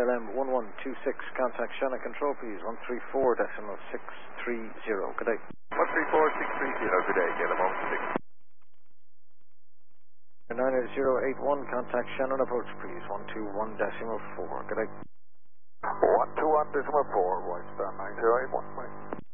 KLM 1126, contact Shannon Control, please, 134.630. Good day. 134.630, good day, KLM 126. 98081, contact Shannon approach, please, 121.4. Good day. 121.4, White Star 9081,